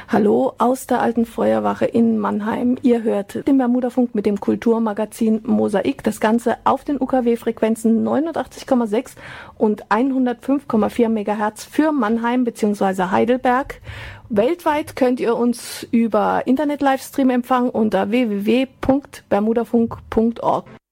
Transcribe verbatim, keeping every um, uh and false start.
Hallo aus der Alten Feuerwache in Mannheim. Ihr hört den Bermudafunk mit dem Kulturmagazin Mosaik. Das Ganze auf den U K W-Frequenzen neunundachtzig Komma sechs und hundertfünf Komma vier Megahertz für Mannheim bzw. Heidelberg. Weltweit könnt ihr uns über Internet-Livestream empfangen unter w w w punkt bermudafunk punkt org.